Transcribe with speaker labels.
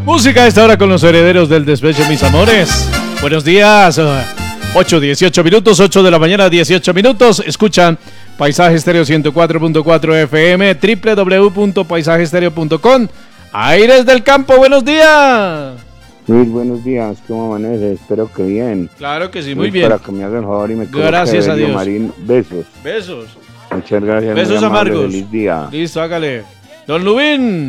Speaker 1: Música a esta hora con los herederos del despecho, mis amores. Buenos días. 8:18 minutos, 8 de la mañana, 18 minutos. Escuchan Paisaje Estéreo 104.4 FM, www.paisajestereo.com. Aires del Campo, buenos días.
Speaker 2: Luis, buenos días, ¿cómo amanece? Espero que bien.
Speaker 1: Claro que sí,
Speaker 2: Luis,
Speaker 1: muy bien.
Speaker 2: Para que me haga el favor y me coloque
Speaker 1: gracias a Dios.
Speaker 2: Marín, besos.
Speaker 1: Besos.
Speaker 2: Muchas gracias.
Speaker 1: Besos
Speaker 2: muy amable,
Speaker 1: amargos.
Speaker 2: Feliz día.
Speaker 1: Listo, hágale. Don Lubín.